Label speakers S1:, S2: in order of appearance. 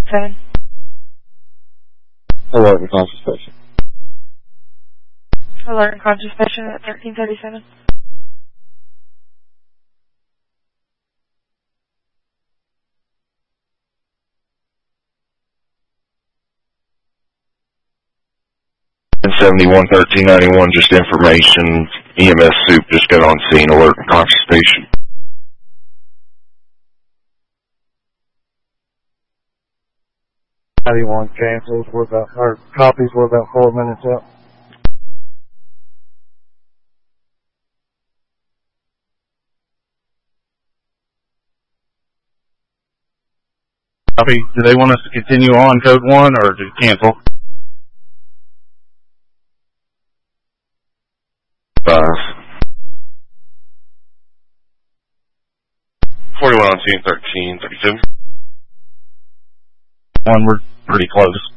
S1: 7.
S2: Alert and conscious patient.
S1: Alert and conscious patient at 1337.
S2: And 71-1391, just information. EMS soup just got on scene. Alert and conscious patient.
S3: One cancels. Our copies were about 4 minutes out.
S4: Copy. Do they want us to continue on code 1 or to cancel?
S2: 5. 41 on scene, 1337.
S4: 1, we're pretty close.